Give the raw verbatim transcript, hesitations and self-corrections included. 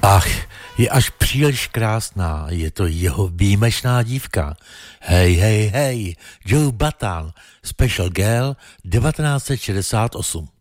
Ach, je až příliš krásná, je to jeho výjimečná dívka. Hej, hej, hej, Joe Bataan, Special Girl devatenáct set šedesát osm.